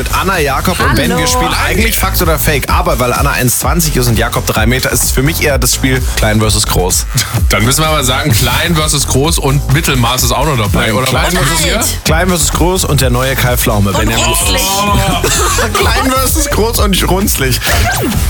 mit Anna, Jakob und Ben. Wir spielen eigentlich Fakt oder Fake. Aber weil Anna 1,20 ist und Jakob 3 Meter, ist es für mich eher das Spiel Klein versus Groß. Dann müssen wir aber sagen, Klein versus Groß und Mittelmaß ist auch noch dabei. Nein, oder Klein was versus ist hier? Klein versus Groß und der neue Kai Pflaume. Und runzlig. Klein versus Groß und nicht runzlig.